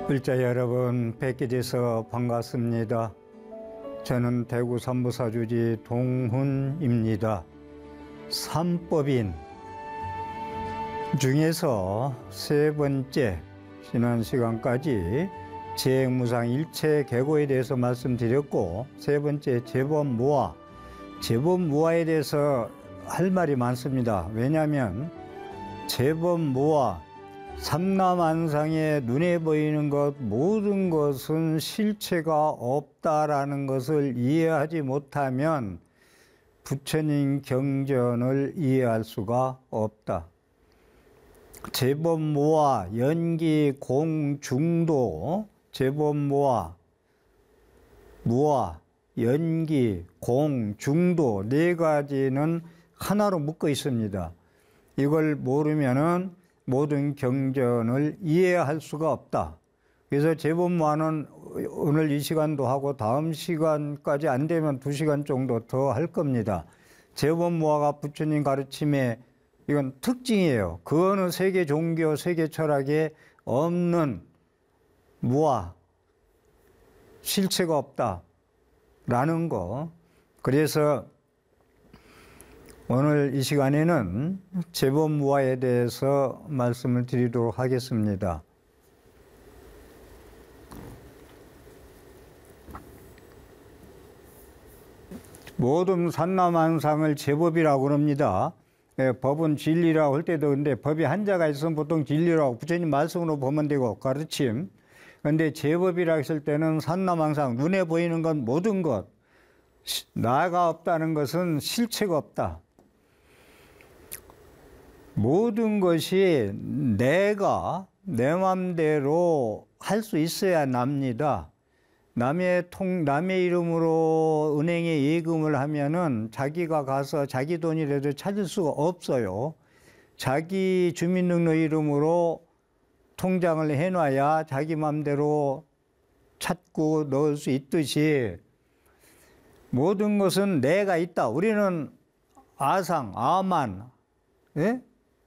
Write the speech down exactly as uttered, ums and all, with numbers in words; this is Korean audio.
글자 여러분, 뵙게 돼서 반갑습니다. 저는 대구 삼부사주지 동훈입니다. 삼법인 중에서 세 번째, 지난 시간까지 재행무상 일체계고에 대해서 말씀드렸고, 세 번째 재범무화, 재범무화에 대해서 할 말이 많습니다. 왜냐하면 재범무화, 삼라만상에 눈에 보이는 것 모든 것은 실체가 없다라는 것을 이해하지 못하면 부처님 경전을 이해할 수가 없다. 재범무화, 연기, 공, 중도, 재범무화, 무화, 연기, 공, 중도 네 가지는 하나로 묶어 있습니다. 이걸 모르면은 모든 경전을 이해할 수가 없다. 그래서 재범무화는 오늘 이 시간도 하고 다음 시간까지 안 되면 두 시간 정도 더 할 겁니다. 재범무화가 부처님 가르침의 이건 특징이에요. 그 어느 세계 종교, 세계 철학에 없는 무화, 실체가 없다라는 거. 그래서 오늘 이 시간에는 재범무화에 대해서 말씀을 드리도록 하겠습니다. 모든 산나만상을 제법이라고 합니다. 예, 법은 진리라고 할 때도 근데 법이 한자가 있으면 보통 진리라고 부처님 말씀으로 보면 되고 가르침. 근데 제법이라고 했을 때는 산나만상, 눈에 보이는 것 모든 것, 나가 없다는 것은 실체가 없다. 모든 것이 내가 내 맘대로 할 수 있어야 납니다. 남의 통, 남의 이름으로 은행에 예금을 하면은 자기가 가서 자기 돈이라도 찾을 수가 없어요. 자기 주민등록 이름으로 통장을 해놔야 자기 맘대로 찾고 넣을 수 있듯이 모든 것은 내가 있다. 우리는 아상, 아만, 예?